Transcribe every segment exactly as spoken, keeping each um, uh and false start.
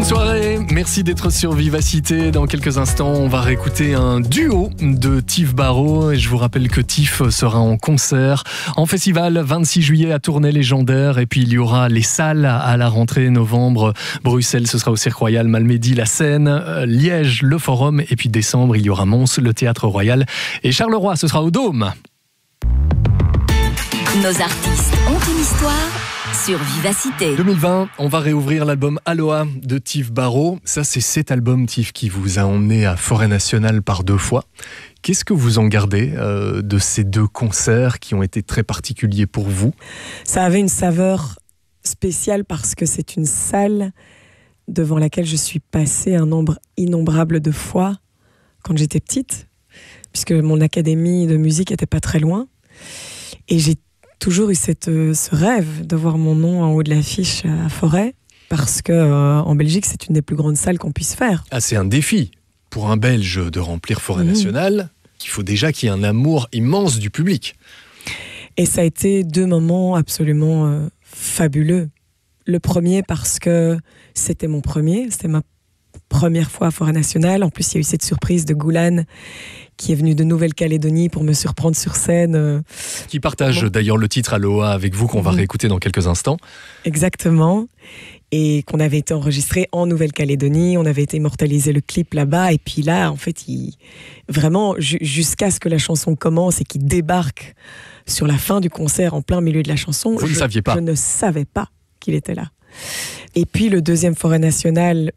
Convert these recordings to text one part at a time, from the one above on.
soirée, merci d'être sur Vivacité. Dans quelques instants, on va réécouter un duo de Tiff Barrow. Et je vous rappelle que Tiff sera en concert en festival vingt-six juillet à Tournai Légendaire. Et puis il y aura les salles à la rentrée novembre. Bruxelles, ce sera au Cirque Royal, Malmedy, la Seine, Liège, le Forum. Et puis décembre, il y aura Mons, le Théâtre Royal. Et Charleroi, ce sera au Dôme. Nos artistes ont une histoire sur Vivacité. deux mille vingt, on va réouvrir l'album Aloha de Tiff Barrow. Ça, c'est cet album, Tiff, qui vous a emmené à Forêt Nationale par deux fois. Qu'est-ce que vous en gardez euh, de ces deux concerts qui ont été très particuliers pour vous? Ça avait une saveur spéciale parce que c'est une salle devant laquelle je suis passée un nombre innombrable de fois quand j'étais petite, puisque mon académie de musique n'était pas très loin. Et j'ai toujours eu cette, euh, ce rêve de voir mon nom en haut de l'affiche à Forêt, parce que euh, en Belgique, c'est une des plus grandes salles qu'on puisse faire. Ah, c'est un défi pour un Belge de remplir Forêt mmh. Nationale. Il faut déjà qu'il y ait un amour immense du public. Et ça a été deux moments absolument euh, fabuleux. Le premier parce que c'était mon premier, c'était ma première fois à Forêt Nationale. En plus, il y a eu cette surprise de Goulan qui est venu de Nouvelle-Calédonie pour me surprendre sur scène. Qui partage bon. d'ailleurs le titre Aloha avec vous, qu'on va mmh. réécouter dans quelques instants. Exactement. Et qu'on avait été enregistré en Nouvelle-Calédonie, on avait été immortaliser le clip là-bas. Et puis là, en fait, il... vraiment, ju- jusqu'à ce que la chanson commence et qu'il débarque sur la fin du concert, en plein milieu de la chanson, vous je, ne saviez pas. je ne savais pas qu'il était là. Et puis le deuxième Forêt Nationale,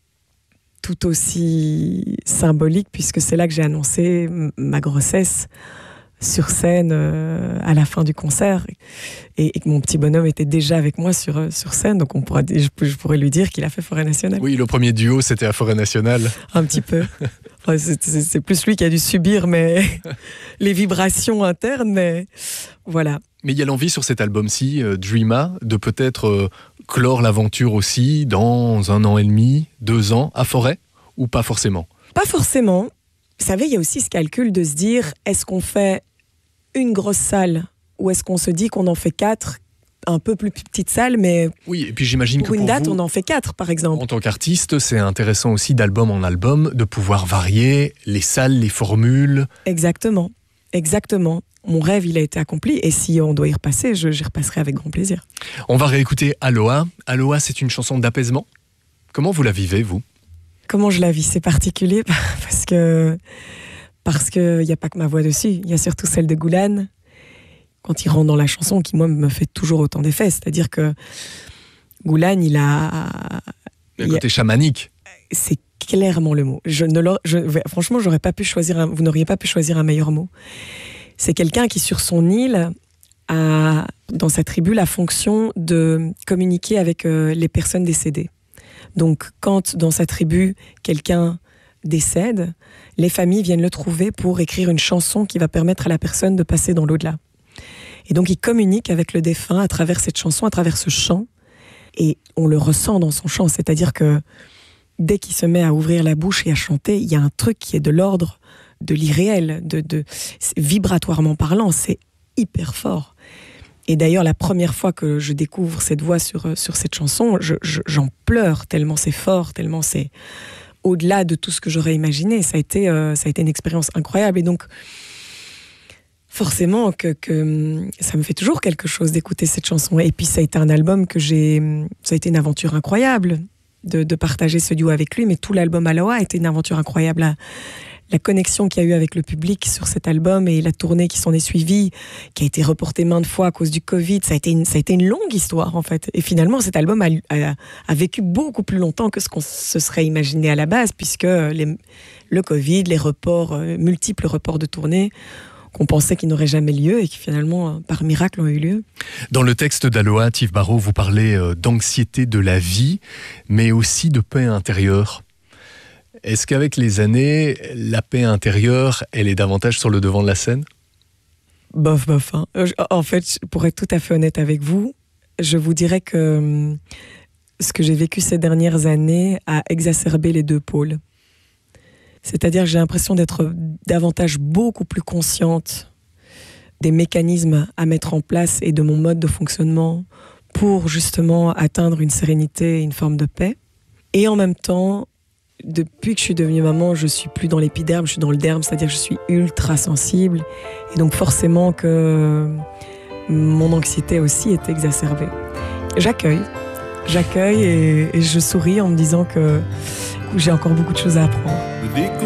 tout aussi symbolique, puisque c'est là que j'ai annoncé m- ma grossesse sur scène euh, à la fin du concert, et, et que mon petit bonhomme était déjà avec moi sur, euh, sur scène, donc on pourra, je, je pourrais lui dire qu'il a fait Forêt Nationale. Oui, le premier duo, c'était à Forêt Nationale. Un petit peu. Enfin, c'est, c'est, c'est plus lui qui a dû subir mais, les vibrations internes, mais voilà. Mais il y a l'envie sur cet album-ci, euh, Dreama, de peut-être euh, clore l'aventure aussi dans un an et demi, deux ans, à Forêt, ou pas forcément? Pas forcément. Vous savez, il y a aussi ce calcul de se dire, est-ce qu'on fait une grosse salle ou est-ce qu'on se dit qu'on en fait quatre, un peu plus petite salle, mais oui, et puis j'imagine pour que une pour date, vous, on en fait quatre, par exemple. En tant qu'artiste, c'est intéressant aussi d'album en album de pouvoir varier les salles, les formules. Exactement, exactement. Mon rêve, il a été accompli, et si on doit y repasser, je, j'y repasserai avec grand plaisir. On va réécouter Aloha. Aloha, c'est une chanson d'apaisement. Comment vous la vivez, vous? Comment je la vis? C'est particulier, parce que parce qu'il n'y a pas que ma voix dessus, il y a surtout celle de Goulan, quand il rentre dans la chanson, qui, moi, me fait toujours autant d'effets. C'est-à-dire que Goulan, il a... Le côté a, chamanique. C'est clairement le mot. Je ne je, franchement, j'aurais pas pu choisir un, vous n'auriez pas pu choisir un meilleur mot. C'est quelqu'un qui, sur son île, a, dans sa tribu, la fonction de communiquer avec euh, les personnes décédées. Donc, quand, dans sa tribu, quelqu'un décède, les familles viennent le trouver pour écrire une chanson qui va permettre à la personne de passer dans l'au-delà. Et donc, il communique avec le défunt à travers cette chanson, à travers ce chant, et on le ressent dans son chant. C'est-à-dire que dès qu'il se met à ouvrir la bouche et à chanter, il y a un truc qui est de l'ordre de l'irréel, de, de, vibratoirement parlant, c'est hyper fort. Et d'ailleurs, la première fois que je découvre cette voix sur, sur cette chanson, je, je, j'en pleure tellement c'est fort, tellement c'est au-delà de tout ce que j'aurais imaginé. Ça a été, euh, ça a été une expérience incroyable. Et donc, forcément, que, que ça me fait toujours quelque chose d'écouter cette chanson. Et puis, ça a été un album que j'ai... Ça a été une aventure incroyable de, de partager ce duo avec lui. Mais tout l'album Aloha a été une aventure incroyable. La, la connexion qu'il y a eu avec le public sur cet album et la tournée qui s'en est suivie, qui a été reportée maintes fois à cause du Covid, ça a été une, ça a été une longue histoire, en fait. Et finalement, cet album a, a, a vécu beaucoup plus longtemps que ce qu'on se serait imaginé à la base, puisque les, le Covid, les reports, euh, multiples reports de tournée, qu'on pensait qu'ils n'auraient jamais lieu et qui finalement, par miracle, ont eu lieu. Dans le texte d'Aloha, Tiff Barrow, vous parlez d'anxiété de la vie, mais aussi de paix intérieure. Est-ce qu'avec les années, la paix intérieure, elle est davantage sur le devant de la scène? Bof, bof. Hein. En fait, pour être tout à fait honnête avec vous, je vous dirais que ce que j'ai vécu ces dernières années a exacerbé les deux pôles. C'est-à-dire que j'ai l'impression d'être davantage beaucoup plus consciente des mécanismes à mettre en place et de mon mode de fonctionnement pour justement atteindre une sérénité et une forme de paix. Et en même temps, depuis que je suis devenue maman, je suis plus dans l'épiderme, je suis dans le derme, c'est-à-dire que je suis ultra sensible. Et donc forcément que mon anxiété aussi est exacerbée. J'accueille, j'accueille et, et je souris en me disant que j'ai encore beaucoup de choses à apprendre.